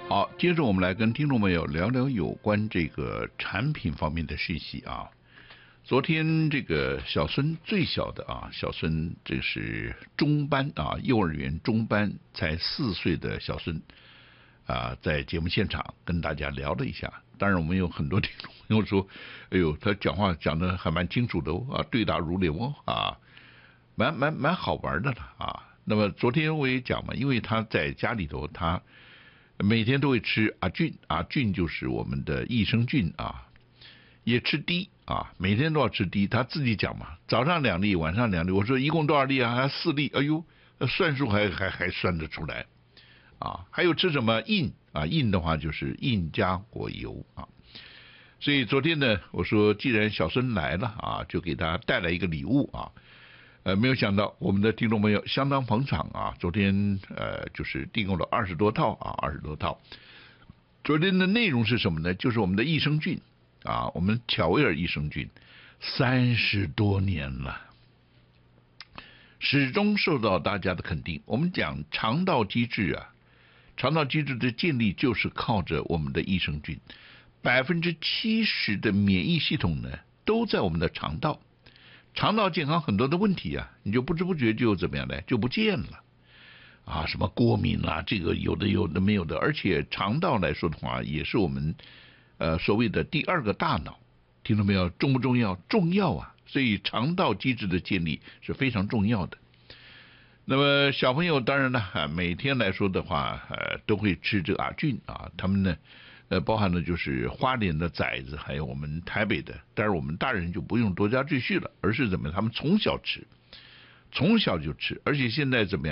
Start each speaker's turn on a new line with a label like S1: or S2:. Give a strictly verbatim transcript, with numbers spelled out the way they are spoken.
S1: 好，接着我们来跟听众朋友聊聊有关这个产品方面的讯息啊。昨天这个小孙最小的啊，小孙这是中班啊，幼儿园中班才四岁的小孙啊，在节目现场跟大家聊了一下。当然，我们有很多听众朋友说，哎呦，他讲话讲得还蛮清楚的哦，啊，对答如流哦，啊，蛮蛮蛮好玩的了啊。那么昨天我也讲嘛，因为他在家里头，他每天都会吃阿菌，阿菌就是我们的益生菌啊，也吃滴啊，每天都要吃滴。他自己讲嘛，早上两粒，晚上两粒。我说一共多少粒啊？还四粒。哎呦，算数还还还算得出来啊。还有吃什么印啊？印的话就是印加果油啊。所以昨天呢，我说既然小孙来了啊，就给他带来一个礼物啊。呃，没有想到我们的听众朋友相当捧场啊！昨天呃，就是订购了二十多套啊，二十多套。昨天的内容是什么呢？就是我们的益生菌啊，我们巧威尔益生菌，三十多年了，始终受到大家的肯定。我们讲肠道机制啊，肠道机制的建立就是靠着我们的益生菌，百分之七十的免疫系统呢都在我们的肠道。肠道健康很多的问题啊，你就不知不觉就怎么样呢？就不见了啊！什么过敏啦、啊，这个有的有的没有的，而且肠道来说的话，也是我们呃所谓的第二个大脑，听到没有？重不重要？重要啊！所以肠道机制的建立是非常重要的。那么小朋友当然呢，啊，每天来说的话，呃，都会吃这个阿菌啊，他们呢。呃，包含的就是花莲的崽子，还有我们台北的，当然我们大人就不用多加赘述了，而是怎么样？他们从小吃，从小就吃，而且现在怎么样？